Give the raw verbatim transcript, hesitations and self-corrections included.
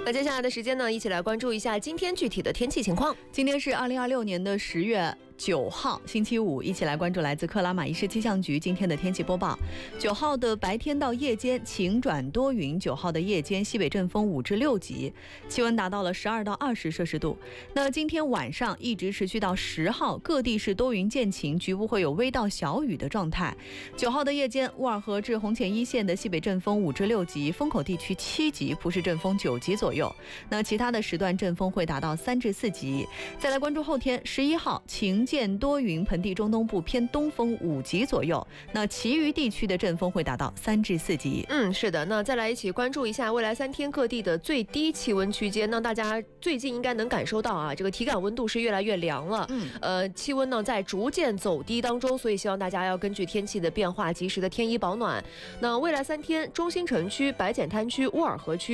那接下来的时间呢，一起来关注一下今天具体的天气情况。 今天是二零二六年的十月九号，星期五，一起来关注来自克拉玛依市气象局今天的天气播报。九号的白天到夜间晴转多云，九号的夜间西北阵风五至六级，气温达到了十二到二十摄氏度。那今天晚上一直持续到十号，各地是多云见晴，局部会有微到小雨的状态。九号的夜间，乌尔河至红前一线的西北阵风五至六级，风口地区七级，普氏阵风九级左右。那其他的时段阵风会达到三至四级。再来关注后天十一号，晴见多云，盆地中东部偏东风五级左右。那其余地区的阵风会达到三至四级。 嗯，是的。那再来一起关注一下未来三天各地的最低气温区间。那大家最近应该能感受到啊，这个体感温度是越来越凉了。嗯，呃，气温呢在逐渐走低当中，所以希望大家要根据天气的变化及时的添衣保暖。那未来三天，中心城区、白碱滩区、乌尔河区